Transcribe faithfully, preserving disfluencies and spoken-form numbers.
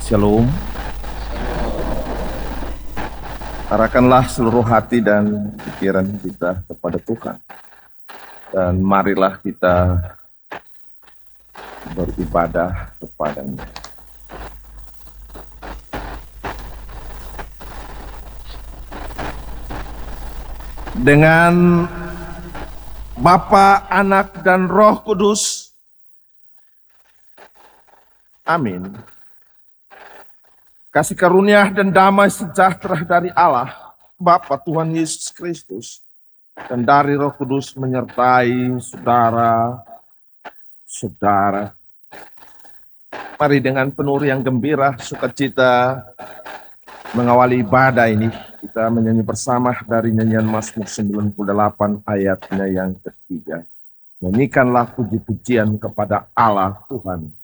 Shalom. Arahkanlah seluruh hati dan pikiran kita kepada Tuhan. Dan marilah kita beribadah kepada-Nya. Dengan Bapa, Anak, dan Roh Kudus. Amin. Kasih karunia dan damai sejahtera dari Allah, Bapa Tuhan Yesus Kristus, dan dari Roh Kudus menyertai saudara-saudara. Mari dengan penuh yang gembira, sukacita mengawali ibadah ini. Kita menyanyi bersama dari nyanyian Mazmur sembilan puluh delapan ayatnya yang ketiga. Nyanyikanlah puji-pujian kepada Allah Tuhan